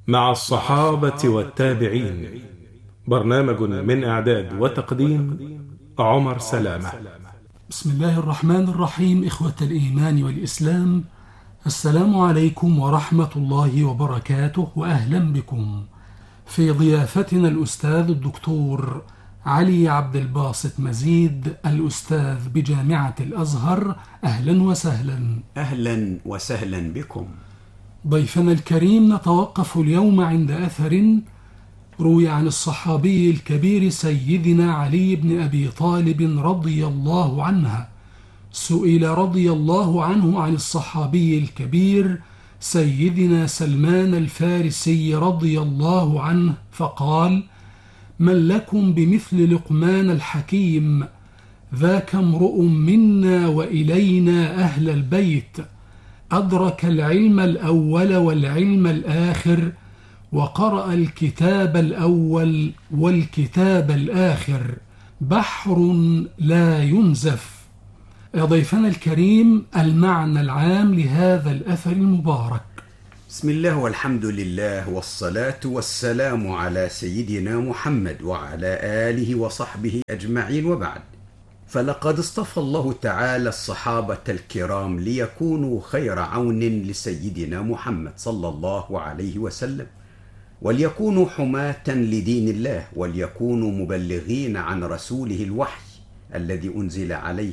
مع الصحابة والتابعين. برنامج من إعداد وتقديم عمر سلامة. بسم الله الرحمن الرحيم. إخوة الإيمان والإسلام، السلام عليكم ورحمة الله وبركاته، وأهلا بكم في ضيافتنا الأستاذ الدكتور علي عبد الباسط مزيد، الأستاذ بجامعة الأزهر. أهلا وسهلا. أهلا وسهلا بكم. ضيفنا الكريم، نتوقف اليوم عند أثر روي عن الصحابي الكبير سيدنا علي بن أبي طالب رضي الله عنه. سئل رضي الله عنه عن الصحابي الكبير سيدنا سلمان الفارسي رضي الله عنه فقال: من لكم بمثل لقمان الحكيم، ذاك امرؤ منا وإلينا أهل البيت، أدرك العلم الأول والعلم الآخر، وقرأ الكتاب الأول والكتاب الآخر، بحر لا ينزف. يا ضيفنا الكريم، المعنى العام لهذا الأثر المبارك. بسم الله والحمد لله والصلاة والسلام على سيدنا محمد وعلى آله وصحبه أجمعين، وبعد. فلقد اصطفى الله تعالى الصحابة الكرام ليكونوا خير عون لسيدنا محمد صلى الله عليه وسلم، وليكونوا حماة لدين الله، وليكونوا مبلغين عن رسوله الوحي الذي أنزل عليه.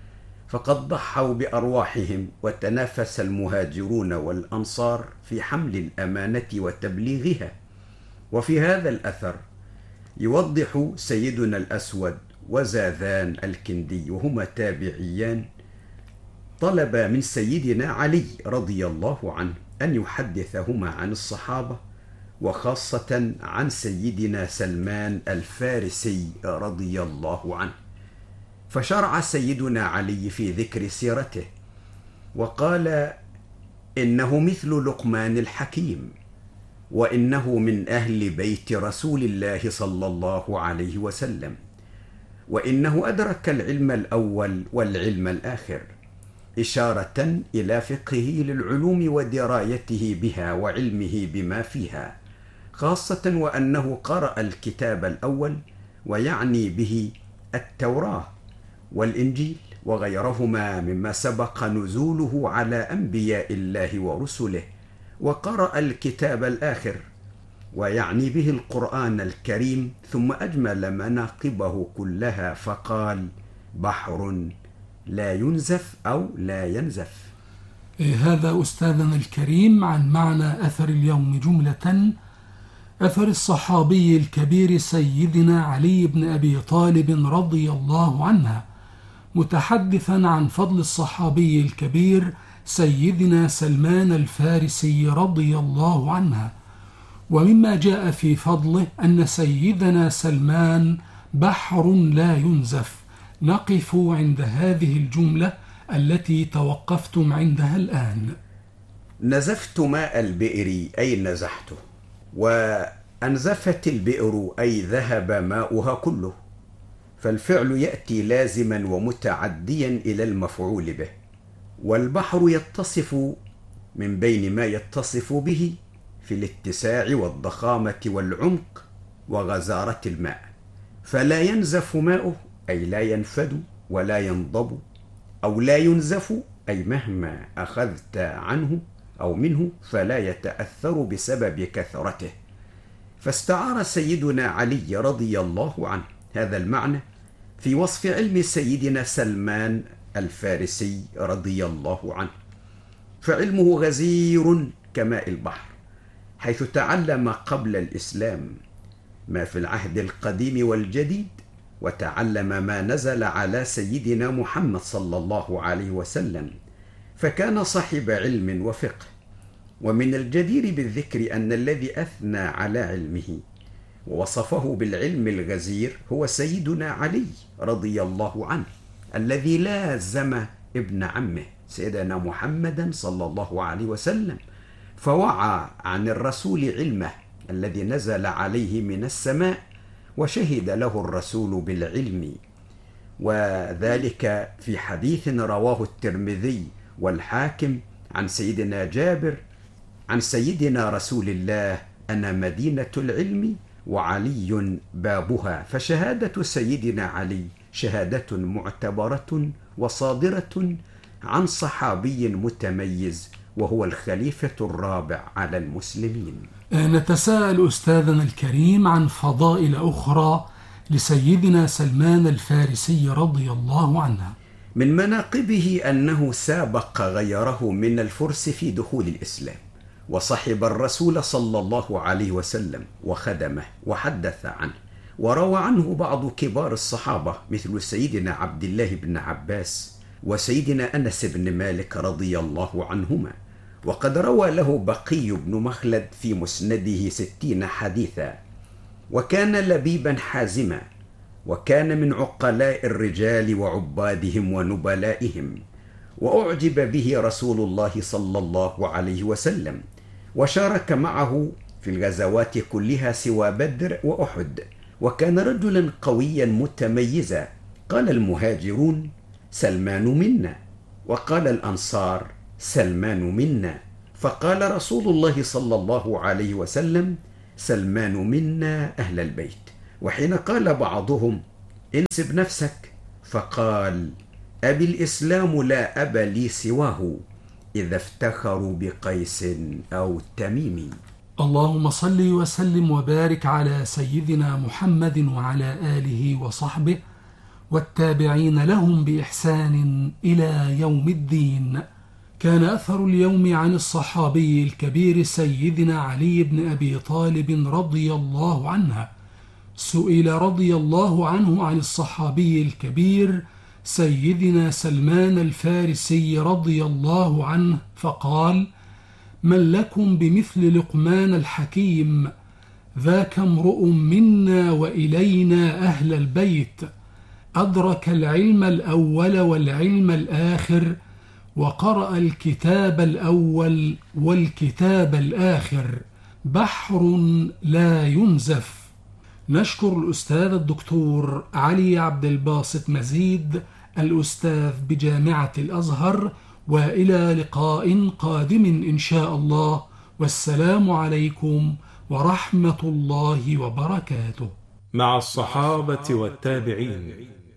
فقد ضحوا بأرواحهم، وتنافس المهاجرون والأنصار في حمل الأمانة وتبليغها. وفي هذا الأثر يوضح سيدنا الأسود وزاذان الكندي، وهما تابعيان، طلب من سيدنا علي رضي الله عنه أن يحدثهما عن الصحابة، وخاصة عن سيدنا سلمان الفارسي رضي الله عنه. فشرع سيدنا علي في ذكر سيرته، وقال: إنه مثل لقمان الحكيم، وإنه من أهل بيت رسول الله صلى الله عليه وسلم، وإنه أدرك العلم الأول والعلم الآخر، إشارة إلى فقهه للعلوم ودرايته بها وعلمه بما فيها، خاصة وأنه قرأ الكتاب الأول، ويعني به التوراة والإنجيل وغيرهما مما سبق نزوله على أنبياء الله ورسله، وقرأ الكتاب الآخر ويعني به القرآن الكريم، ثم أجمل مناقبه كلها فقال: بحر لا ينزف أو لا ينزف. هذا أستاذنا الكريم عن معنى أثر اليوم جملة. أثر الصحابي الكبير سيدنا علي بن أبي طالب رضي الله عنه، متحدثا عن فضل الصحابي الكبير سيدنا سلمان الفارسي رضي الله عنه. ومما جاء في فضله أن سيدنا سلمان بحر لا ينزف. نقف عند هذه الجملة التي توقفتم عندها الآن. نزفت ماء البئر أي نزحته، وأنزفت البئر أي ذهب ماؤها كله، فالفعل يأتي لازما ومتعديا إلى المفعول به. والبحر يتصف من بين ما يتصف به في الاتساع والضخامة والعمق وغزارة الماء، فلا ينزف ماؤه أي لا ينفد ولا ينضب، أو لا ينزف أي مهما أخذت عنه أو منه فلا يتأثر بسبب كثرته. فاستعار سيدنا علي رضي الله عنه هذا المعنى في وصف علم سيدنا سلمان الفارسي رضي الله عنه، فعلمه غزير كماء البحر، حيث تعلم قبل الإسلام ما في العهد القديم والجديد، وتعلم ما نزل على سيدنا محمد صلى الله عليه وسلم، فكان صاحب علم وفقه. ومن الجدير بالذكر أن الذي أثنى على علمه ووصفه بالعلم الغزير هو سيدنا علي رضي الله عنه، الذي لازم ابن عمه سيدنا محمدا صلى الله عليه وسلم، فوعى عن الرسول علمه الذي نزل عليه من السماء، وشهد له الرسول بالعلم. وذلك في حديث رواه الترمذي والحاكم عن سيدنا جابر عن سيدنا رسول الله أنا مدينة العلم وعلي بابها. فشهادة سيدنا علي شهادة معتبرة وصادرة عن صحابي متميز، وهو الخليفة الرابع على المسلمين. نتساءل أستاذنا الكريم عن فضائل أخرى لسيدنا سلمان الفارسي رضي الله عنه. من مناقبه أنه سابق غيره من الفرس في دخول الإسلام، وصحب الرسول صلى الله عليه وسلم وخدمه وحدث عنه، وروى عنه بعض كبار الصحابة مثل سيدنا عبد الله بن عباس وسيدنا أنس بن مالك رضي الله عنهما. وقد روى له بقي بن مخلد في مسنده 60 حديثا. وكان لبيبا حازما، وكان من عقلاء الرجال وعبادهم ونبلائهم، وأعجب به رسول الله صلى الله عليه وسلم، وشارك معه في الغزوات كلها سوى بدر وأحد، وكان رجلا قويا متميزا. قال المهاجرون: سلمان منا، وقال الأنصار: سلمان منا، فقال رسول الله صلى الله عليه وسلم: سلمان منا أهل البيت. وحين قال بعضهم: انسب نفسك، فقال: أبي الإسلام لا أب لي سواه، إذا افتخروا بقيس أو تميم. اللهم صل وسلم وبارك على سيدنا محمد وعلى آله وصحبه والتابعين لهم بإحسان إلى يوم الدين. كان أثر اليوم عن الصحابي الكبير سيدنا علي بن أبي طالب رضي الله عنه. سئل رضي الله عنه عن الصحابي الكبير سيدنا سلمان الفارسي رضي الله عنه فقال: من لكم بمثل لقمان الحكيم، ذاك امرؤ منا وإلينا أهل البيت، أدرك العلم الأول والعلم الآخر، وقرأ الكتاب الأول والكتاب الآخر، بحر لا ينزف. نشكر الأستاذ الدكتور علي عبد الباسط مزيد، الأستاذ بجامعة الأزهر، وإلى لقاء قادم إن شاء الله، والسلام عليكم ورحمة الله وبركاته. مع الصحابة والتابعين،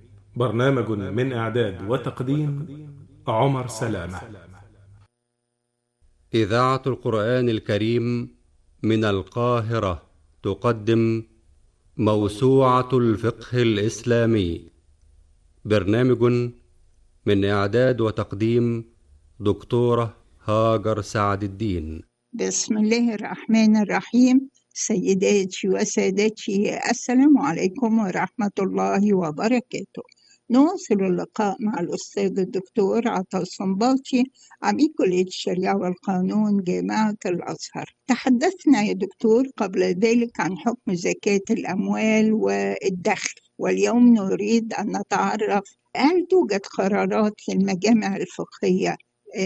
برنامج من إعداد وتقديم عمر سلامة. إذاعة القرآن الكريم من القاهرة تقدم موسوعة الفقه الإسلامي، برنامج من إعداد وتقديم دكتورة هاجر سعد الدين. بسم الله الرحمن الرحيم. سيداتي وسادتي، السلام عليكم ورحمة الله وبركاته. نواصل اللقاء مع الأستاذ الدكتور عطا الصنباطي، عميد كلية الشريعة والقانون جامعة الأزهر. تحدثنا يا دكتور قبل ذلك عن حكم زكاة الأموال والدخل، واليوم نريد أن نتعرف هل توجد قرارات للمجامع الفقهية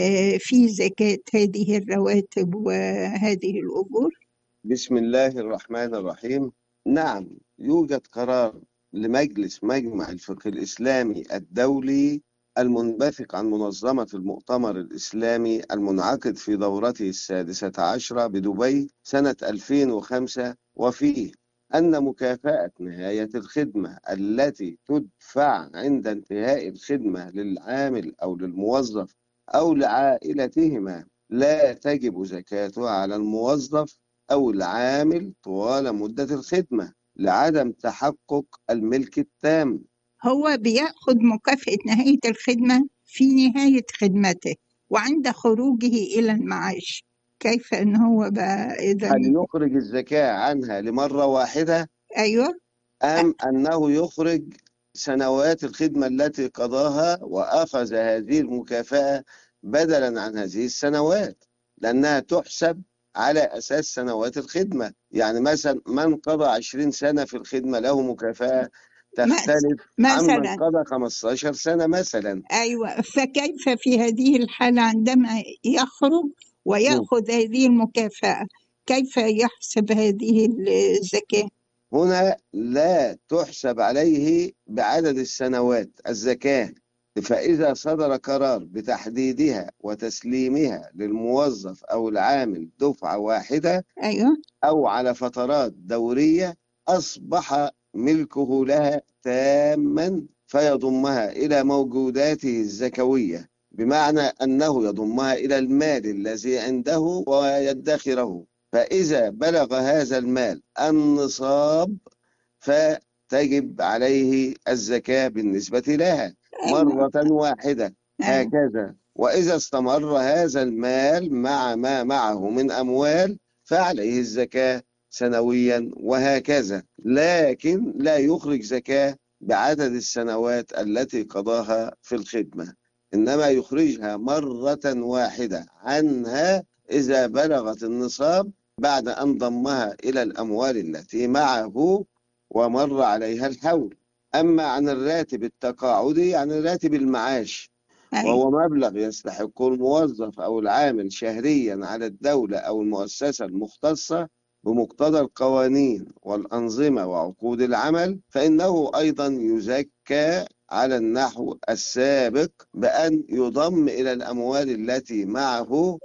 في زكاة هذه الرواتب وهذه الأجور؟ بسم الله الرحمن الرحيم. نعم، يوجد قرار لمجلس مجمع الفقه الإسلامي الدولي المنبثق عن منظمة المؤتمر الإسلامي المنعقد في دورته 16 بدبي سنة 2005، وفيه أن مكافأة نهاية الخدمة التي تدفع عند انتهاء الخدمة للعامل أو للموظف أو لعائلتهما لا تجب زكاتها على الموظف أو العامل طوال مدة الخدمة لعدم تحقق الملك التام. هو بيأخذ مكافأة نهاية الخدمة في نهاية خدمته وعند خروجه إلى المعاش، كيف أن هو بقى إذا هل يخرج الزكاة عنها لمرة واحدة؟ أيوة، أم أنه يخرج سنوات الخدمة التي قضاها وأخذ هذه المكافأة بدلا عن هذه السنوات، لأنها تحسب على أساس سنوات الخدمة. يعني مثلا من قضى 20 سنة في الخدمة له مكافأة تختلف عن من قضى 15 سنة مثلا. أيوة، فكيف في هذه الحالة عندما يخرج ويأخذ هذه المكافأة كيف يحسب هذه الزكاة؟ هنا لا تحسب عليه بعدد السنوات الزكاة، فإذا صدر قرار بتحديدها وتسليمها للموظف أو العامل دفعة واحدة أيوه. أو على فترات دورية، أصبح ملكه لها تاما، فيضمها إلى موجوداته الزكوية، بمعنى أنه يضمها إلى المال الذي عنده ويدخره. فإذا بلغ هذا المال النصاب فتجب عليه الزكاة بالنسبة لها مرة واحدة، هكذا. وإذا استمر هذا المال مع ما معه من أموال فعليه الزكاة سنويا، وهكذا. لكن لا يخرج زكاة بعدد السنوات التي قضاها في الخدمة، إنما يخرجها مرة واحدة عنها إذا بلغت النصاب بعد أن ضمها إلى الأموال التي معه ومر عليها الحول. أما عن الراتب التقاعدي، يعني راتب المعاش، وهو مبلغ يستحقه الموظف أو العامل شهريا على الدولة أو المؤسسة المختصة بمقتضى القوانين والأنظمة وعقود العمل، فإنه أيضا يزكى على النحو السابق بأن يضم إلى الأموال التي معه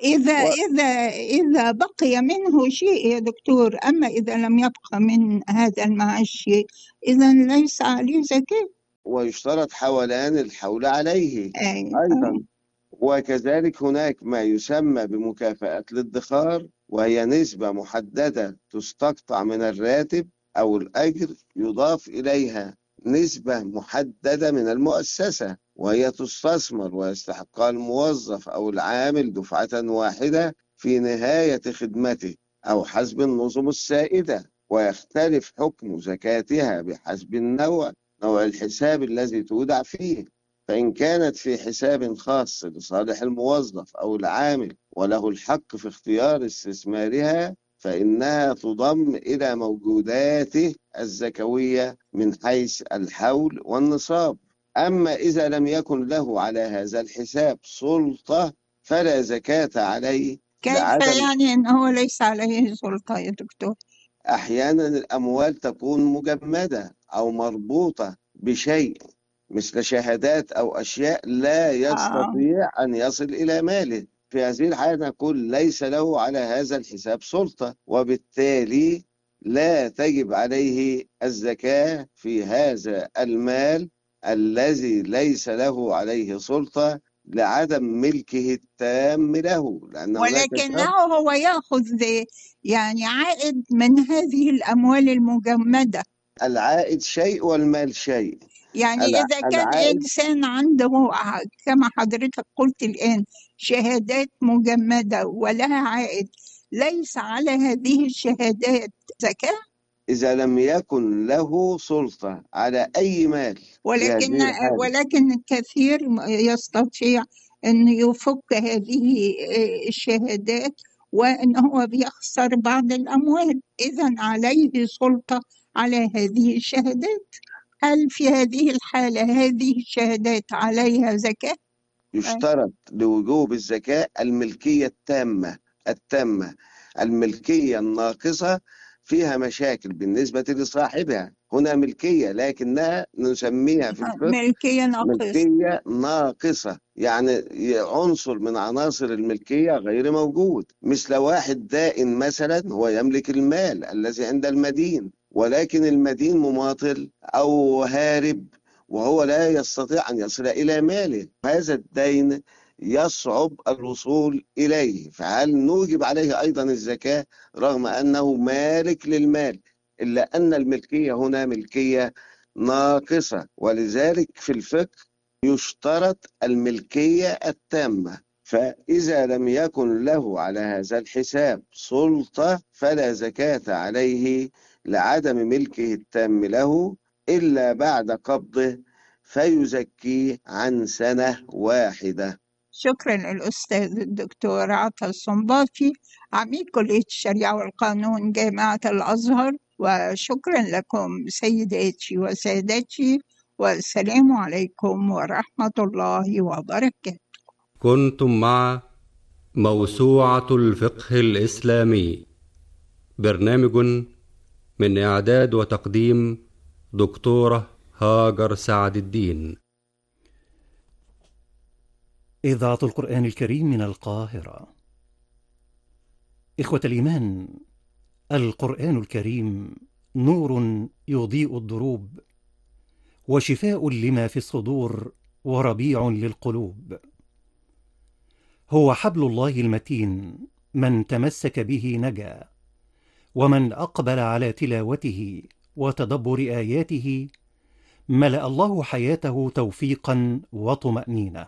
إذا بقي منه شيء يا دكتور. أما إذا لم يبقى من هذا المعاش شيء إذا ليس عليه زكاة. ويشترط حولان الحول عليه أيضا. وكذلك هناك ما يسمى بمكافأة الادخار، وهي نسبة محددة تستقطع من الراتب أو الأجر يضاف إليها نسبة محددة من المؤسسة، وهي تستثمر ويستحقها الموظف أو العامل دفعة واحدة في نهاية خدمته أو حسب النظم السائدة، ويختلف حكم زكاتها بحسب نوع الحساب الذي تودع فيه. فإن كانت في حساب خاص لصالح الموظف أو العامل وله الحق في اختيار استثمارها فإنها تضم إلى موجوداته الزكوية من حيث الحول والنصاب. أما إذا لم يكن له على هذا الحساب سلطة فلا زكاة عليه. كيف يعني أنه ليس عليه سلطة يا دكتور؟ أحيانا الأموال تكون مجمدة أو مربوطة بشيء مثل شهادات أو أشياء لا يستطيع أن يصل إلى ماله. في هذه الحالة نقول ليس له على هذا الحساب سلطة، وبالتالي لا تجب عليه الزكاة في هذا المال الذي ليس له عليه سلطة لعدم ملكه التام له، ولكنه هو يأخذ يعني عائد من هذه الأموال المجمدة. العائد شيء والمال شيء. يعني إذا كان إنسان عنده كما حضرتك قلت الآن شهادات مجمدة ولها عائد، ليس على هذه الشهادات زكاة إذا لم يكن له سلطة على أي مال. ولكن الكثير يستطيع أن يفك هذه الشهادات وأنه بيخسر بعض الأموال، إذن عليه سلطة على هذه الشهادات. هل في هذه الحالة هذه الشهادات عليها زكاة؟ يشترط لوجوب الزكاة الملكية التامة. الملكية الناقصة فيها مشاكل بالنسبة لصاحبها. هنا ملكية لكنها نسميها في الفقه ملكية ناقصة، يعني عنصر من عناصر الملكية غير موجود، مثل واحد دائن مثلا هو يملك المال الذي عند المدين، ولكن المدين مماطل أو هارب وهو لا يستطيع أن يصل إلى ماله، هذا الدين يصعب الوصول إليه، فهل نوجب عليه أيضا الزكاة رغم أنه مالك للمال؟ إلا أن الملكية هنا ملكية ناقصة، ولذلك في الفقه يشترط الملكية التامة. فإذا لم يكن له على هذا الحساب سلطة فلا زكاة عليه لعدم ملكه التام له إلا بعد قبضه فيزكيه عن سنة واحدة. شكرا للأستاذ الدكتور عطا الصنباطي عميد كلية الشريعة والقانون جامعة الأزهر، وشكرا لكم سيداتي وسادتي، والسلام عليكم ورحمة الله وبركاته. كنتم مع موسوعة الفقه الإسلامي، برنامج من إعداد وتقديم دكتورة هاجر سعد الدين. إذاعة القرآن الكريم من القاهرة. إخوة الإيمان، القرآن الكريم نور يضيء الدروب، وشفاء لما في الصدور، وربيع للقلوب. هو حبل الله المتين، من تمسك به نجا، ومن أقبل على تلاوته وتدبر آياته ملأ الله حياته توفيقا وطمأنينة.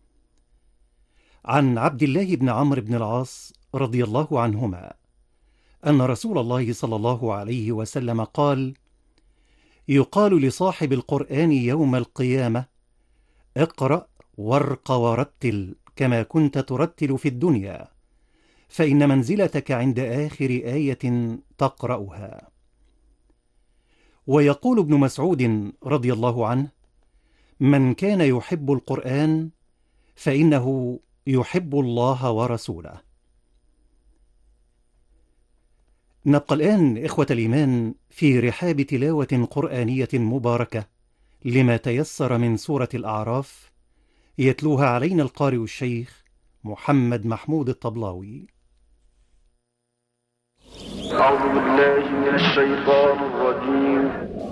عن عبد الله بن عمرو بن العاص رضي الله عنهما أن رسول الله صلى الله عليه وسلم قال: يقال لصاحب القرآن يوم القيامة: اقرأ وارق ورتل كما كنت ترتل في الدنيا، فإن منزلتك عند آخر آية تقرأها. ويقول ابن مسعود رضي الله عنه: من كان يحب القرآن فإنه يحب الله ورسوله. نبقى الآن إخوة الإيمان في رحاب تلاوة قرآنية مباركة لما تيسر من سورة الأعراف، يتلوها علينا القارئ الشيخ محمد محمود الطبلاوي. أعوذ بالله من الشيطان الرجيم.